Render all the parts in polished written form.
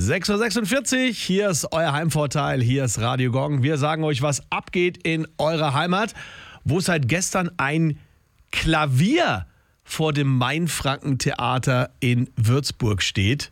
6.46 Uhr, hier ist euer Heimvorteil, hier ist Radio Gong. Wir sagen euch, was abgeht in eurer Heimat, wo seit gestern ein Klavier vor dem Mainfranken-Theater in Würzburg steht.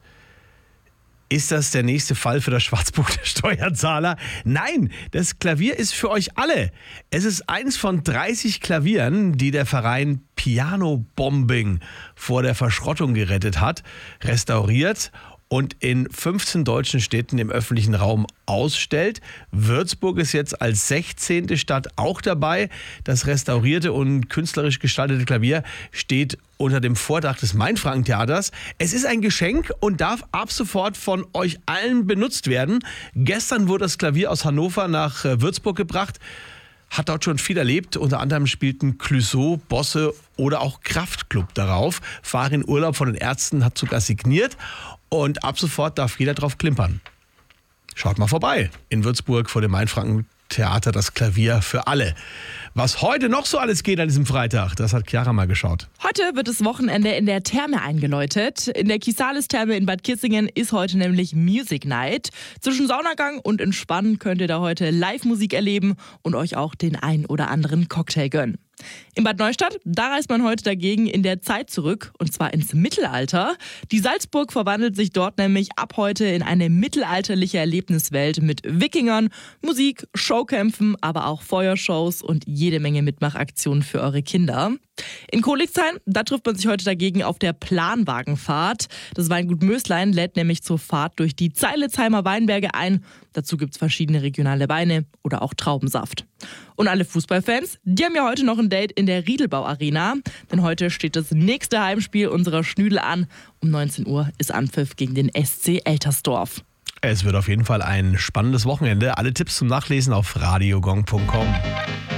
Ist das der nächste Fall für das Schwarzbuch der Steuerzahler? Nein, das Klavier ist für euch alle. Es ist eins von 30 Klavieren, die der Verein Piano Bombing vor der Verschrottung gerettet hat, restauriert und in 15 deutschen Städten im öffentlichen Raum ausstellt. Würzburg ist jetzt als 16. Stadt auch dabei. Das restaurierte und künstlerisch gestaltete Klavier steht unter dem Vordach des Mainfranken-Theaters. Es ist ein Geschenk und darf ab sofort von euch allen benutzt werden. Gestern wurde das Klavier aus Hannover nach Würzburg gebracht. Hat dort schon viel erlebt. Unter anderem spielten Clouseau, Bosse oder auch Kraftklub darauf. Farin Urlaub von den Ärzten hat sogar signiert. Und ab sofort darf jeder drauf klimpern. Schaut mal vorbei. In Würzburg vor dem Mainfranken-Theater das Klavier für alle. Was heute noch so alles geht an diesem Freitag, das hat Chiara mal geschaut. Heute wird das Wochenende in der Therme eingeläutet. In der Kisalis-Therme in Bad Kissingen ist heute nämlich Music Night. Zwischen Saunagang und Entspannen könnt ihr da heute Live-Musik erleben und euch auch den ein oder anderen Cocktail gönnen. In Bad Neustadt, da reist man heute dagegen in der Zeit zurück, und zwar ins Mittelalter. Die Salzburg verwandelt sich dort nämlich ab heute in eine mittelalterliche Erlebniswelt mit Wikingern, Musik, Showkämpfen, aber auch Feuershows und jede Menge Mitmachaktionen für eure Kinder. In Koligsheim, da trifft man sich heute dagegen auf der Planwagenfahrt. Das Weingut Möslein lädt nämlich zur Fahrt durch die Zeilitzheimer Weinberge ein. Dazu gibt's verschiedene regionale Weine oder auch Traubensaft. Und alle Fußballfans, die haben ja heute noch ein Date in der Riedelbau Arena. Denn heute steht das nächste Heimspiel unserer Schnüdel an. Um 19 Uhr ist Anpfiff gegen den SC Eltersdorf. Es wird auf jeden Fall ein spannendes Wochenende. Alle Tipps zum Nachlesen auf radiogong.com.